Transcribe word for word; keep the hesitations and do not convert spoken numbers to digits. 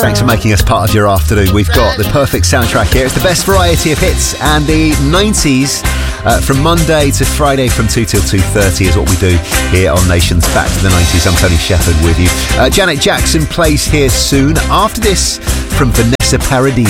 Thanks for making us part of your afternoon. We've got the perfect soundtrack here. It's the best variety of hits and the nineties uh, from Monday to Friday from two till two thirty is what we do here on Nation's Back to the nineties. I'm Tony Shepherd with you. Uh, Janet Jackson plays here soon. After this, from Vanessa Paradis.